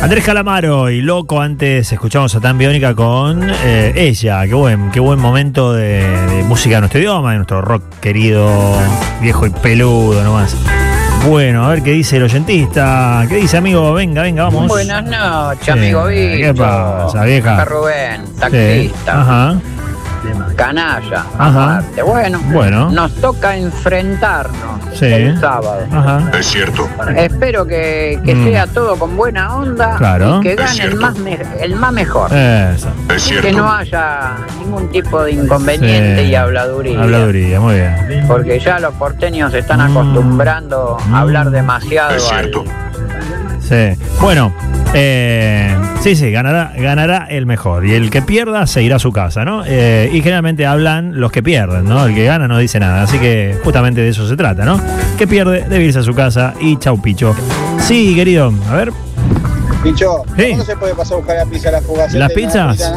Andrés Calamaro y Loco. Antes escuchamos a Tan Biónica con ella. Qué buen momento de música de nuestro idioma, de nuestro rock querido, viejo y peludo nomás. Bueno, a ver qué dice el oyentista. ¿Qué dice, amigo? Venga, vamos. Buenas noches, amigo Bicho. ¿Qué pasa, vieja? Acá Rubén, taxista. Sí. Ajá. Canalla. Ajá. Aparte. Bueno, nos toca enfrentarnos el sábado. Ajá. Es cierto. Espero que sea todo con buena onda, claro, y que gane el más mejor. Eso. Es cierto. Que no haya ningún tipo de inconveniente y habladuría. Habladuría, muy bien. Porque ya los porteños se están acostumbrando a hablar demasiado. Es cierto. Sí. Bueno, sí, ganará el mejor. Y el que pierda se irá a su casa, ¿no? Y generalmente hablan los que pierden, ¿no? El que gana no dice nada. Así que justamente de eso se trata, ¿no? Que pierde debe irse a su casa y chau, Picho. Sí, querido, a ver. Picho, Sí. ¿cuándo se puede pasar a buscar la pizza a la fugaceta? ¿Las pizzas?